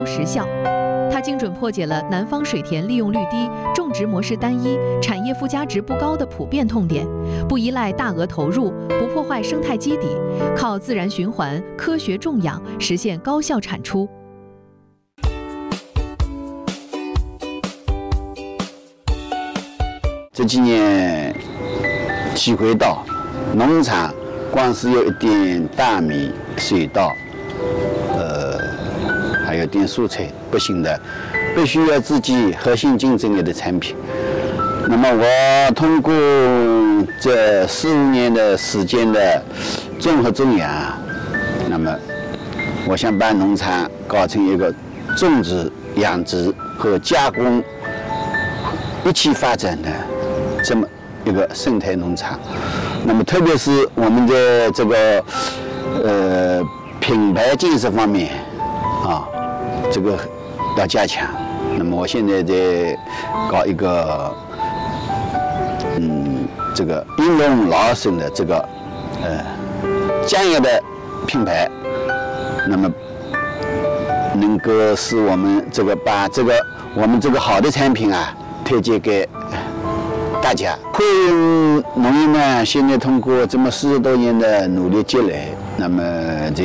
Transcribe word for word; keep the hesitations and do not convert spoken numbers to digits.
实效。它精准破解了南方水田利用率低、种植模式单一、产业附加值不高的普遍痛点，不依赖大额投入，不破坏生态基底，靠自然循环、科学种养实现高效产出。 这几年体会到，农场光是有一点大米、水稻，呃，还有点蔬菜不行的，必须要自己核心竞争力的产品。那么我通过这四五年的时间的综合种养，那么我想把农场搞成一个种植、养殖和加工一起发展的这么一个生态农场。那么特别是我们的这个呃品牌建设方面啊，这个要加强。那么我现在在搞一个嗯这个应用老省的这个呃酱油的品牌，那么能够使我们这个把这个我们这个好的产品啊推荐给大家。会农业呢，现在通过这么四十多年的努力积累，那么这